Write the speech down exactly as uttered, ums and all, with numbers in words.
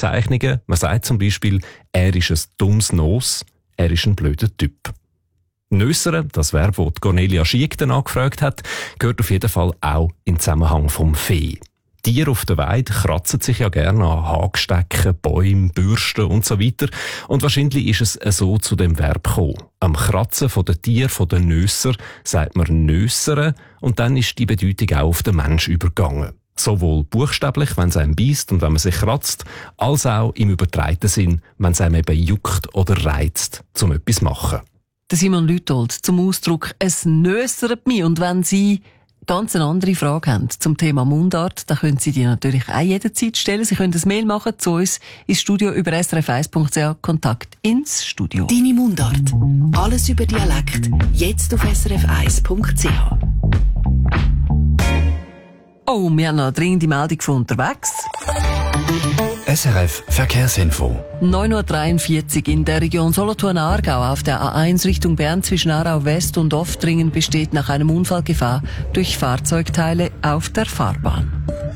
Bezeichnungen. Man sagt zum Beispiel, er ist ein dummes Nos, er ist ein blöder Typ. Nössere, das Verb, das Cornelia Schick dann angefragt hat, gehört auf jeden Fall auch im Zusammenhang vom Vieh. Tiere auf der Weide kratzen sich ja gerne an Hagstecken, Bäumen, Bürsten und so weiter. Und wahrscheinlich ist es so zu dem Verb gekommen. Am Kratzen von den Tieren, von den Nösser, sagt man Nössere und dann ist die Bedeutung auch auf den Mensch übergegangen. Sowohl buchstäblich, wenn es einem beisst und wenn man sich kratzt, als auch im übertragenen Sinn, wenn es einem eben juckt oder reizt, um etwas zu machen. Der Simon Lütold zum Ausdruck «Es nössert mich». Und wenn Sie ganz eine andere Frage haben zum Thema Mundart, dann können Sie die natürlich auch jederzeit stellen. Sie können ein Mail machen zu uns ins Studio über s r f eins punkt c h, Kontakt ins Studio. Deine Mundart. Alles über Dialekt. Jetzt auf s r f eins punkt c h. Oh, wir haben noch eine dringende Meldung von unterwegs. S R F Verkehrsinfo. neun Uhr dreiundvierzig in der Region Solothurn-Aargau auf der A eins Richtung Bern zwischen Aarau West und Oftringen besteht nach einem Unfall Gefahr durch Fahrzeugteile auf der Fahrbahn.